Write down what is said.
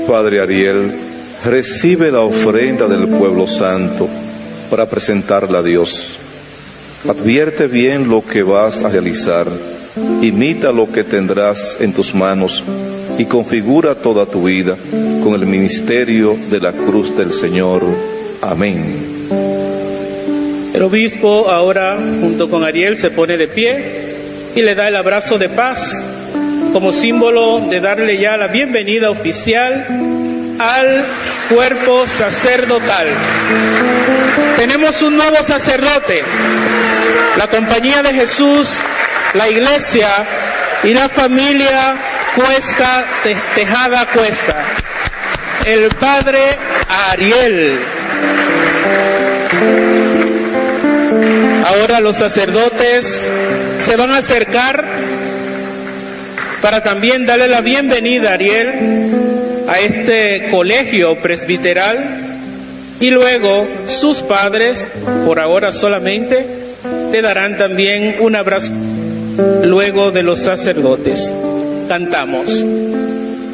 Padre Ariel, recibe la ofrenda del pueblo santo para presentarla a Dios. Advierte bien lo que vas a realizar, imita lo que tendrás en tus manos y configura toda tu vida con el ministerio de la cruz del Señor. Amén. El obispo ahora, junto con Ariel, se pone de pie y le da el abrazo de paz como símbolo de darle ya la bienvenida oficial al cuerpo sacerdotal. Tenemos un nuevo sacerdote. La Compañía de Jesús, la Iglesia y la familia Cuesta, Tejada Cuesta. El Padre Ariel. Ahora los sacerdotes se van a acercar para también darle la bienvenida a Ariel a este colegio presbiteral, y luego sus padres, por ahora solamente, le darán también un abrazo luego de los sacerdotes. Cantamos.